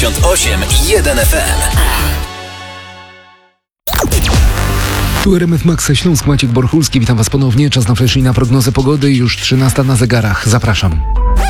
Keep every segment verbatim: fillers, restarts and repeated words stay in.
osiem i jeden F M. Tu R M F Max Śląsk, Maciek Borchulski. Witam Was ponownie. Czas na flash i na prognozę pogody. Już trzynasta na zegarach. Zapraszam.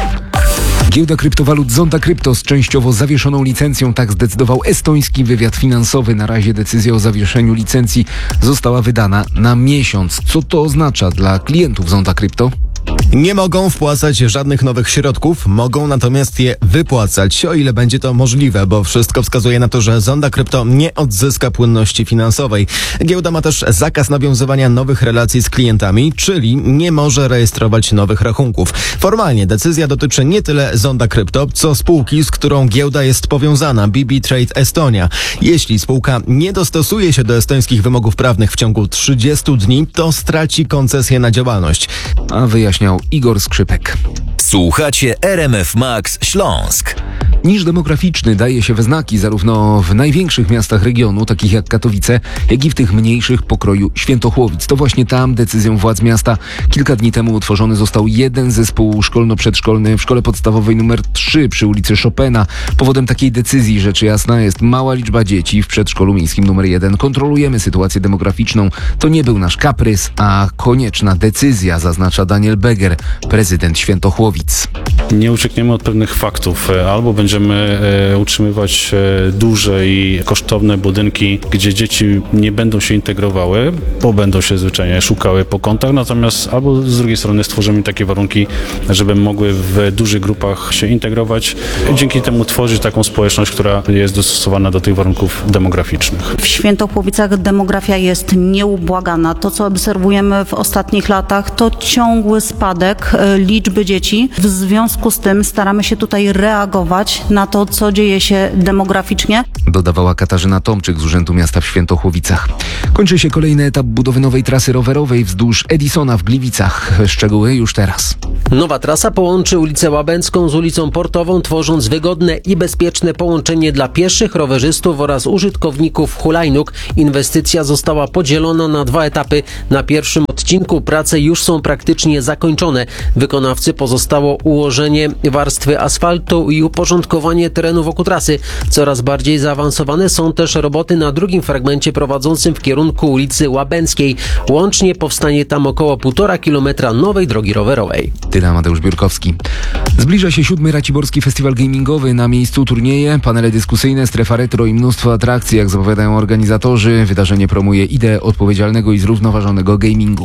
Giełda kryptowalut Zonda Krypto z częściowo zawieszoną licencją. Tak zdecydował estoński wywiad finansowy. Na razie decyzja o zawieszeniu licencji została wydana na miesiąc. Co to oznacza dla klientów Zonda Krypto? Nie mogą wpłacać żadnych nowych środków, mogą natomiast je wypłacać, o ile będzie to możliwe, bo wszystko wskazuje na to, że Zonda Krypto nie odzyska płynności finansowej. Giełda ma też zakaz nawiązywania nowych relacji z klientami, czyli nie może rejestrować nowych rachunków. Formalnie decyzja dotyczy nie tyle Zonda Krypto, co spółki, z którą giełda jest powiązana, B B Trade Estonia. Jeśli spółka nie dostosuje się do estońskich wymogów prawnych w ciągu trzydziestu dni, to straci koncesję na działalność. A wyjaśniał Igor Skrzypek. Słuchacie R M F Max Śląsk. Niż demograficzny daje się we znaki zarówno w największych miastach regionu, takich jak Katowice, jak i w tych mniejszych pokroju Świętochłowic. To właśnie tam decyzją władz miasta kilka dni temu utworzony został jeden zespół szkolno-przedszkolny w szkole podstawowej numer trzy przy ulicy Chopina. Powodem takiej decyzji, rzecz jasna, jest mała liczba dzieci w przedszkolu miejskim numer jeden. Kontrolujemy sytuację demograficzną. To nie był nasz kaprys, a konieczna decyzja, zaznacza Daniel Beger, prezydent Świętochłowic. Nie uciekniemy od pewnych faktów. Albo będziemy e, utrzymywać e, duże i kosztowne budynki, gdzie dzieci nie będą się integrowały, bo będą się zwyczajnie szukały po kątach, natomiast albo z drugiej strony stworzymy takie warunki, żeby mogły w dużych grupach się integrować i dzięki temu tworzyć taką społeczność, która jest dostosowana do tych warunków demograficznych. W Świętochłowicach demografia jest nieubłagana. To, co obserwujemy w ostatnich latach, to ciągły spadek e, liczby dzieci. W związku z tym staramy się tutaj reagować na to, co dzieje się demograficznie. Dodawała Katarzyna Tomczyk z Urzędu Miasta w Świętochłowicach. Kończy się kolejny etap budowy nowej trasy rowerowej wzdłuż Edisona w Gliwicach. Szczegóły już teraz. Nowa trasa połączy ulicę Łabęcką z ulicą Portową, tworząc wygodne i bezpieczne połączenie dla pieszych, rowerzystów oraz użytkowników hulajnóg. Inwestycja została podzielona na dwa etapy. Na pierwszym odcinku prace już są praktycznie zakończone. Wykonawcy pozostało ułożenie warstwy asfaltu i uporządkowanie terenu wokół trasy. Coraz bardziej zaawansowane są też roboty na drugim fragmencie prowadzącym w kierunku ulicy Łabęckiej. Łącznie powstanie tam około półtora kilometra nowej drogi rowerowej. Tyle Amadeusz Biurkowski. Zbliża się siódmy Raciborski Festiwal Gamingowy. Na miejscu turnieje, panele dyskusyjne, strefa retro i mnóstwo atrakcji. Jak zapowiadają organizatorzy, wydarzenie promuje ideę odpowiedzialnego i zrównoważonego gamingu.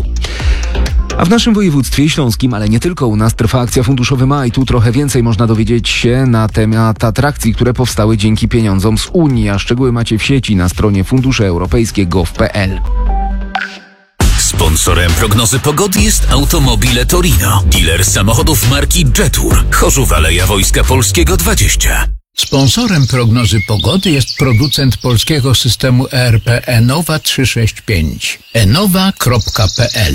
A w naszym województwie śląskim, ale nie tylko u nas, trwa akcja Funduszowy Maj. Tu trochę więcej można dowiedzieć się na temat atrakcji, które powstały dzięki pieniądzom z Unii. A szczegóły macie w sieci na stronie fundusze europejskie kropka gov kropka p l. Sponsorem prognozy pogody jest Automobile Torino. Dealer samochodów marki Jetour. Chorzów Aleja Wojska Polskiego dwadzieścia. Sponsorem prognozy pogody jest producent polskiego systemu E R P Enowa trzysta sześćdziesiąt pięć. enowa kropka p l.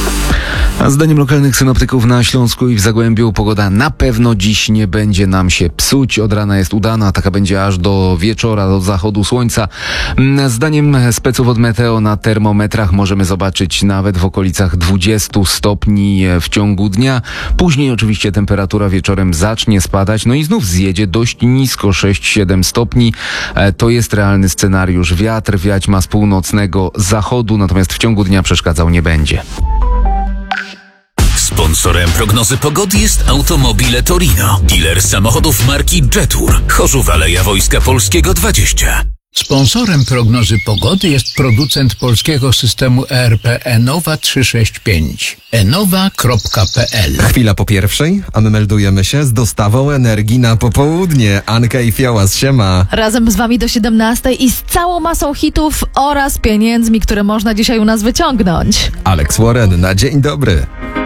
A zdaniem lokalnych synoptyków na Śląsku i w Zagłębiu pogoda na pewno dziś nie będzie nam się psuć. Od rana jest udana, taka będzie aż do wieczora, do zachodu słońca. Zdaniem speców od Meteo na termometrach możemy zobaczyć nawet w okolicach dwudziestu stopni w ciągu dnia. Później oczywiście temperatura wieczorem zacznie spadać, no i znów zjedzie dość nisko, sześć siedem stopni. To jest realny scenariusz. Wiatr wiać ma z północnego zachodu, natomiast w ciągu dnia przeszkadzał nie będzie. Sponsorem prognozy pogody jest Automobile Torino. Dealer samochodów marki Jetour. Chorzów Aleja Wojska Polskiego dwadzieścia. Sponsorem prognozy pogody jest producent polskiego systemu E R P Enowa trzysta sześćdziesiąt pięć. enowa kropka p l. Chwila po pierwszej, a my meldujemy się z dostawą energii na popołudnie. Anka i Fiałas, siema. Razem z wami do siedemnastej i z całą masą hitów oraz pieniędzmi, które można dzisiaj u nas wyciągnąć. Alex Warren, na dzień dobry.